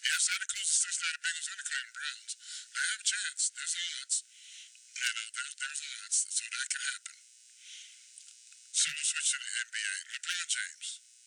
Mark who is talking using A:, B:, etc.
A: Yes, they're the closest Cincinnati Bengals and the Cleveland Browns. They have a chance. There's odds. You know, there's odds, so that could happen. So we'll switch to the NBA. LeBron James.